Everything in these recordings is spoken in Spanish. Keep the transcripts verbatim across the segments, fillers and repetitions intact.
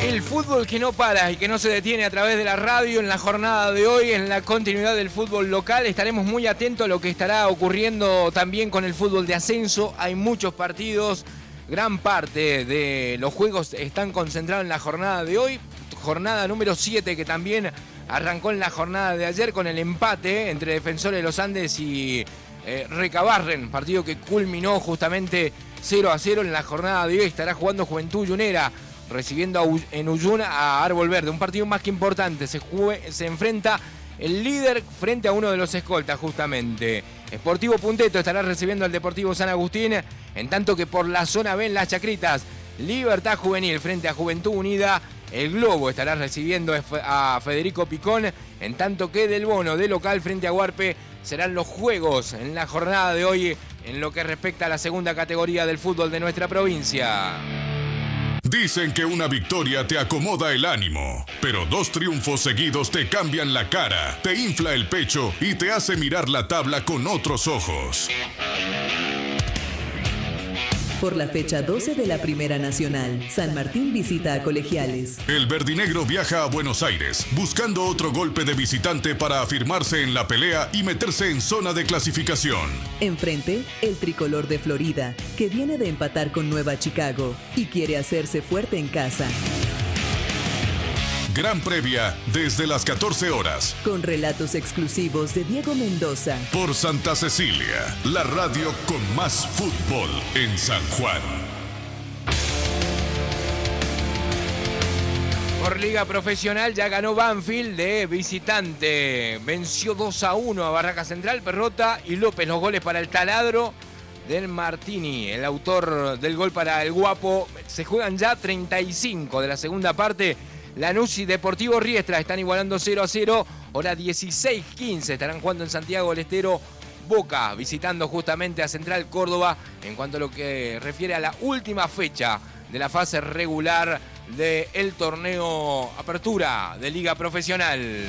El fútbol que no para y que no se detiene a través de la radio en la jornada de hoy, en la continuidad del fútbol local. Estaremos muy atentos a lo que estará ocurriendo también con el fútbol de ascenso. Hay muchos partidos, gran parte de los juegos están concentrados en la jornada de hoy. Jornada número siete que también arrancó en la jornada de ayer con el empate entre Defensores de los Andes y eh, Recabarren. Partido que culminó justamente cero a cero en la jornada de hoy. Estará jugando Juventud Yunera recibiendo a, en Uyuna a Árbol Verde. Un partido más que importante. Se, jugue, se enfrenta el líder frente a uno de los escoltas justamente. Sportivo Punteto estará recibiendo al Deportivo San Agustín. En tanto que por la zona B en Las Chacritas, Libertad Juvenil frente a Juventud Unida. El Globo estará recibiendo a Federico Picón. En tanto que del Bono de local frente a Huarpe serán los juegos en la jornada de hoy en lo que respecta a la segunda categoría del fútbol de nuestra provincia. Dicen que una victoria te acomoda el ánimo, pero dos triunfos seguidos te cambian la cara, te infla el pecho y te hace mirar la tabla con otros ojos. Por la fecha doce de la Primera Nacional, San Martín visita a Colegiales. El verdinegro viaja a Buenos Aires, buscando otro golpe de visitante para afirmarse en la pelea y meterse en zona de clasificación. Enfrente, el tricolor de Florida, que viene de empatar con Nueva Chicago y quiere hacerse fuerte en casa. Gran previa desde las catorce horas. Con relatos exclusivos de Diego Mendoza. Por Santa Cecilia, la radio con más fútbol en San Juan. Por Liga Profesional ya ganó Banfield de visitante. Venció dos a uno a Barraca Central, Perrota y López. Los goles para el taladro del Martini, el autor del gol para el Guapo. Se juegan ya treinta y cinco de la segunda parte. Lanús y Deportivo Riestra están igualando cero a cero. Hora dieciséis quince estarán jugando en Santiago del Estero. Boca visitando justamente a Central Córdoba en cuanto a lo que refiere a la última fecha de la fase regular del torneo Apertura de Liga Profesional.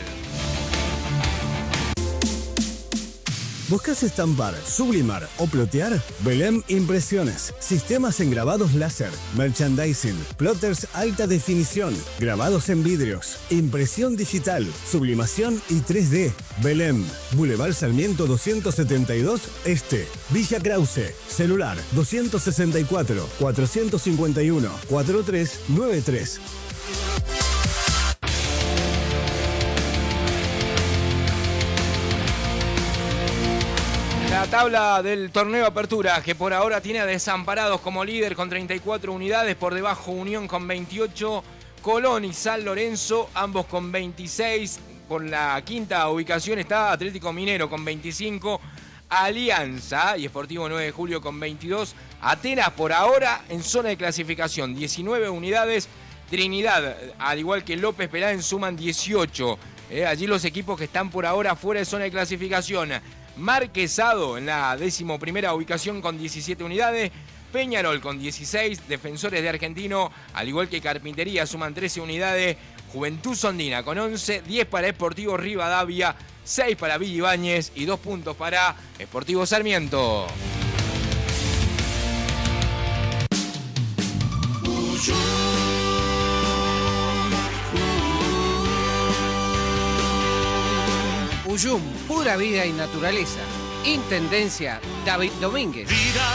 ¿Buscas estampar, sublimar o plotear? Belém Impresiones. Sistemas en grabados láser, merchandising, plotters alta definición, grabados en vidrios, impresión digital, sublimación y tres D. Belém, Boulevard Sarmiento doscientos setenta y dos Este, Villa Krause. Celular doscientos sesenta y cuatro, cuatrocientos cincuenta y uno, cuarenta y tres noventa y tres. La tabla del torneo Apertura, que por ahora tiene a Desamparados como líder con treinta y cuatro unidades, por debajo Unión con veintiocho, Colón y San Lorenzo, ambos con veintiséis, por la quinta ubicación está Atlético Minero con veinticinco, Alianza y Sportivo nueve de Julio con veintidós, Atenas por ahora en zona de clasificación, diecinueve unidades, Trinidad, al igual que López Peláez, suman dieciocho, eh, allí los equipos que están por ahora fuera de zona de clasificación. Marquesado en la decimoprimera ubicación con diecisiete unidades, Peñarol con dieciséis, Defensores de Argentino, al igual que Carpintería, suman trece unidades, Juventud Sondina con once, diez para Sportivo Rivadavia, seis para Villa Ibáñez y dos puntos para Sportivo Sarmiento. Uyum, pura vida y naturaleza. Intendencia David Domínguez.